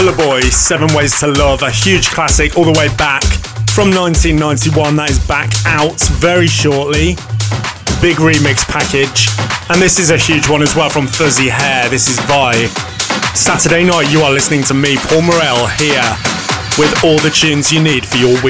Boy, 7 Ways to Love, a huge classic all the way back from 1991. That is back out very shortly. Big remix package. And this is a huge one as well from Fuzzy Hair. This is Vi. Saturday night, you are listening to me, Paul Morel, here with all the tunes you need for your week.